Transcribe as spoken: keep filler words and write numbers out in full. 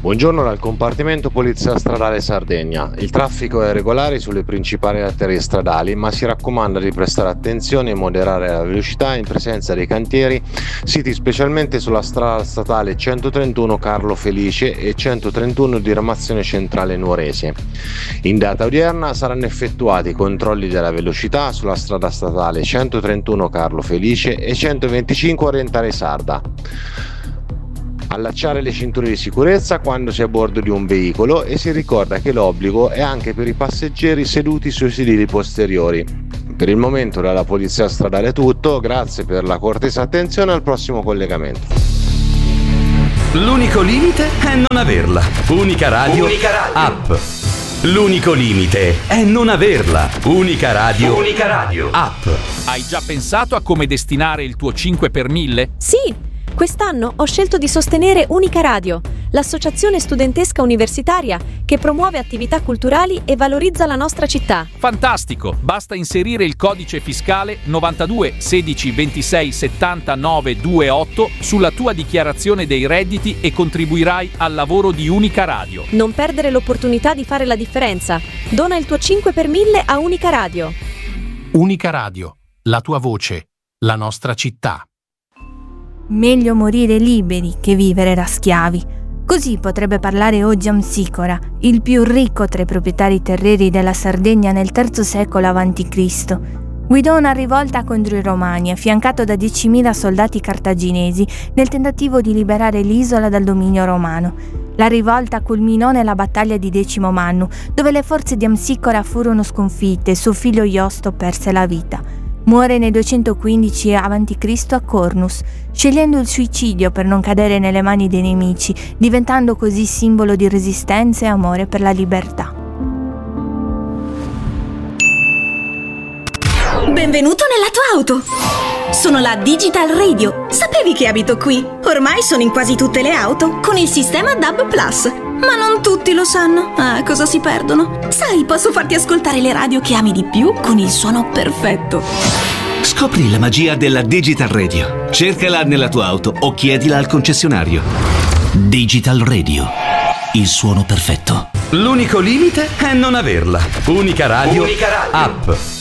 Buongiorno dal compartimento Polizia Stradale Sardegna. Il traffico è regolare sulle principali arterie stradali, ma si raccomanda di prestare attenzione e moderare la velocità in presenza dei cantieri siti specialmente sulla strada statale centotrentuno Carlo Felice e centotrentuno diramazione centrale Nuorese. In data odierna saranno effettuati controlli della velocità sulla strada statale centotrentuno Carlo Felice e centoventicinque Orientale Sarda. Allacciare le cinture di sicurezza quando si è a bordo di un veicolo e si ricorda che l'obbligo è anche per i passeggeri seduti sui sedili posteriori. Per il momento dalla Polizia Stradale è tutto, grazie per la cortesa attenzione, al prossimo collegamento. L'unico limite è non averla. Unica Radio, Unica Radio. App. L'unico limite è non averla. Unica Radio, Unica Radio. App. Hai già pensato a come destinare il tuo cinque per mille? Sì! Quest'anno ho scelto di sostenere Unica Radio, l'associazione studentesca universitaria che promuove attività culturali e valorizza la nostra città. Fantastico! Basta inserire il codice fiscale novantadue sedici ventisei settantanove ventotto sulla tua dichiarazione dei redditi e contribuirai al lavoro di Unica Radio. Non perdere l'opportunità di fare la differenza. Dona il tuo cinque per mille a Unica Radio. Unica Radio, la tua voce, la nostra città. Meglio morire liberi che vivere da schiavi. Così potrebbe parlare oggi Amsicora, il più ricco tra i proprietari terrieri della Sardegna nel terzo secolo avanti Cristo Guidò una rivolta contro i Romani, affiancato da diecimila soldati cartaginesi, nel tentativo di liberare l'isola dal dominio romano. La rivolta culminò nella battaglia di Decimo Mannu, dove le forze di Amsicora furono sconfitte e suo figlio Iosto perse la vita. Muore nel duecentoquindici avanti Cristo a Cornus, scegliendo il suicidio per non cadere nelle mani dei nemici, diventando così simbolo di resistenza e amore per la libertà. Benvenuto nella tua auto! Sono la Digital Radio. Sapevi che abito qui? Ormai sono in quasi tutte le auto con il sistema D A B Plus. Ma non tutti lo sanno. Ah, cosa si perdono? Sai, posso farti ascoltare le radio che ami di più con il suono perfetto. Scopri la magia della Digital Radio. Cercala nella tua auto o chiedila al concessionario. Digital Radio. Il suono perfetto. L'unico limite è non averla. Unica Radio, Unica Radio. App.